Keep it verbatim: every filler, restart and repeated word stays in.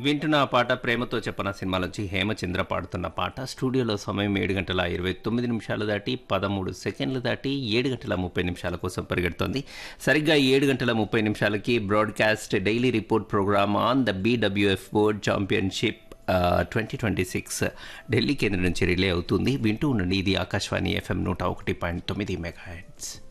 వింటున్న ఆ పాట ప్రేమతో చెప్పన సినిమాలోంచి హేమచంద్ర పాడుతున్న పాట. స్టూడియోలో సమయం ఏడు గంటల ఇరవై తొమ్మిది నిమిషాలు దాటి పదమూడు సెకండ్లు దాటి ఏడు గంటల ముప్పై నిమిషాల కోసం పరిగెడుతోంది. సరిగ్గా ఏడు గంటల ముప్పై నిమిషాలకి broadcast daily report programme on the BWF world championship twenty twenty six Delhi కేంద్రం నుంచి రిలే అవుతుంది. వింటూ ఉండండి, ఇది ఆకాశవాణి ఎఫ్ఎం నూట ఒకటి పాయింట్ తొమ్మిది మెగాహెర్ట్జ్.